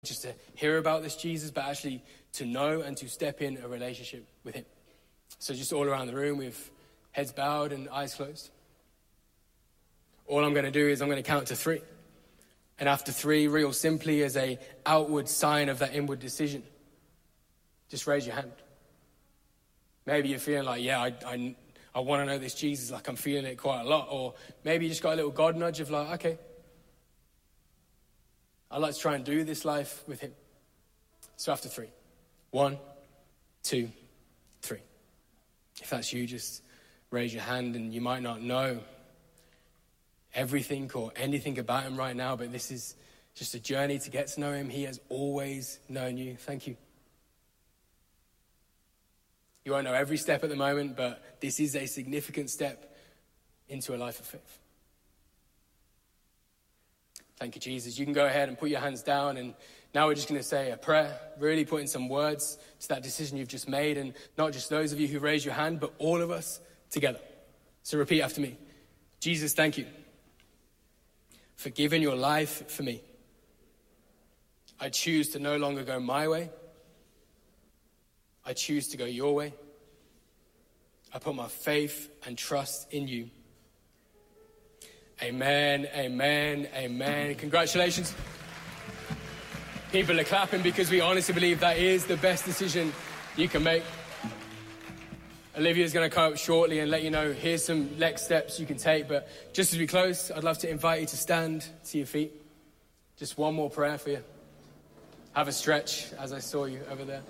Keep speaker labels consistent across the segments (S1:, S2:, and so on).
S1: just to hear about this Jesus, but actually to know and to step in a relationship with him. So just all around the room with heads bowed and eyes closed. All I'm going to do is I'm going to count to 3. And after 3, real simply as a outward sign of that inward decision, just raise your hand. Maybe you're feeling like, yeah, I want to know this Jesus, like I'm feeling it quite a lot. Or maybe you just got a little God nudge of like, okay, I'd like to try and do this life with him. So after 3. 1, 2, 3. If that's you, just raise your hand. And you might not know everything or anything about him right now, but this is just a journey to get to know him. He has always known you. Thank you. You won't know every step at the moment, but this is a significant step into a life of faith. Thank you, Jesus. You can go ahead and put your hands down, and now we're just going to say a prayer, really putting some words to that decision you've just made, and not just those of you who raised your hand, but all of us together. So repeat after me. Jesus, thank you for giving your life for me. I choose to no longer go my way. I choose to go your way. I put my faith and trust in you. Amen, amen, amen. Congratulations. People are clapping because we honestly believe that is the best decision you can make. Olivia's going to come up shortly and let you know, here's some next steps you can take. But just as we close, I'd love to invite you to stand to your feet. Just one more prayer for you. Have a stretch, as I saw you over there.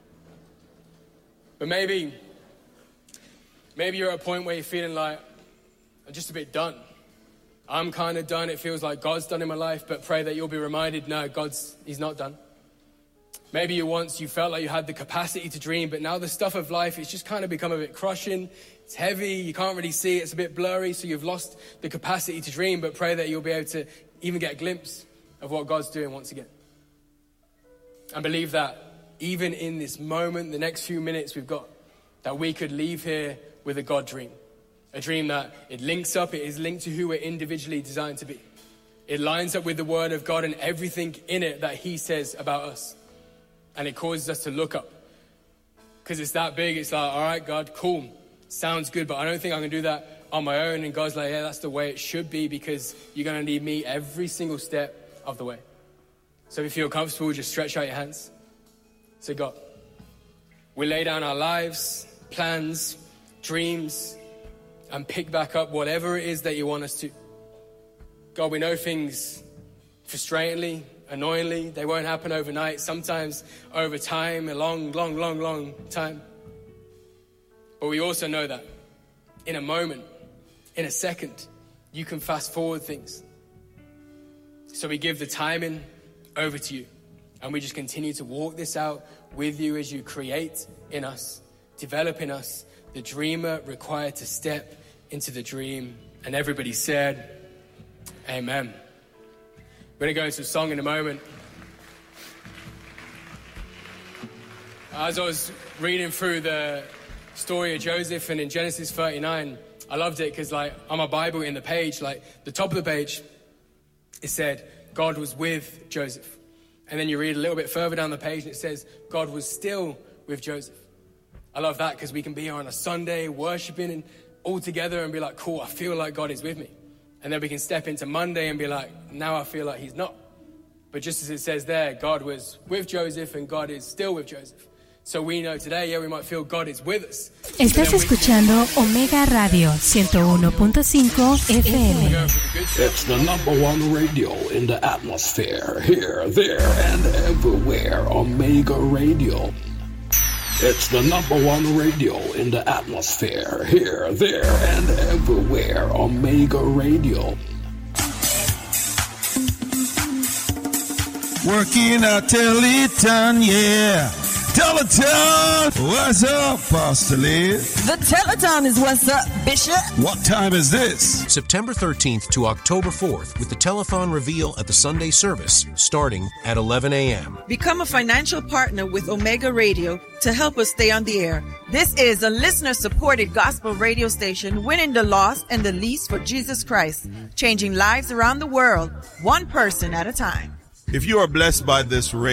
S1: But maybe you're at a point where you're feeling like, I'm just a bit done. I'm kind of done. It feels like God's done in my life, but pray that you'll be reminded, no, he's not done. Maybe you felt like you had the capacity to dream, but now the stuff of life is just kind of become a bit crushing. It's heavy. You can't really see it. It's a bit blurry. So you've lost the capacity to dream, but pray that you'll be able to even get a glimpse of what God's doing once again. And believe that even in this moment, the next few minutes we've got, that we could leave here with a God dream. A dream that it links up, it is linked to who we're individually designed to be. It lines up with the word of God and everything in it that he says about us. And it causes us to look up. Because it's that big, it's like, all right, God, cool. Sounds good, but I don't think I can do that on my own. And God's like, yeah, that's the way it should be, because you're going to need me every single step of the way. So if you feel comfortable, just stretch out your hands. Say, God, we lay down our lives, plans, dreams, and pick back up whatever it is that you want us to. God, we know things frustratingly, annoyingly, they won't happen overnight, sometimes over time, a long time. But we also know that in a moment, in a second, you can fast forward things. So we give the timing over to you. And we just continue to walk this out with you as you create in us, develop in us the dreamer required to step into the dream. And everybody said, amen. We're going to go into a song in a moment. As I was reading through the story of Joseph, and in Genesis 39, I loved it because, like, on my Bible, in the page, like the top of the page, it said, God was with Joseph. And then you read a little bit further down the page and it says, God was still with Joseph. I love that because we can be here on a Sunday worshiping and all together and be like, cool, I feel like God is with me. And then we can step into Monday and be like, now I feel like he's not. But just as it says there, God was with Joseph and God is still with Joseph. So we know today, yeah, we might feel God is with us.
S2: Estás escuchando Omega Radio 101.5 FM.
S3: It's the #1 radio in the atmosphere. Here, there, and everywhere. Omega Radio. It's the #1 radio in the atmosphere. Here, there, and everywhere. Omega Radio.
S4: Working at Teleton, yeah. Teleton! What's up, Pastor Liz?
S5: The Teleton is what's up, Bishop.
S4: What time is this?
S6: September 13th to October 4th with the Telethon reveal at the Sunday service starting at 11 a.m.
S5: Become a financial partner with Omega Radio to help us stay on the air. This is a listener-supported gospel radio station winning the lost and the least for Jesus Christ, changing lives around the world, one person at a time.
S4: If you are blessed by this radio,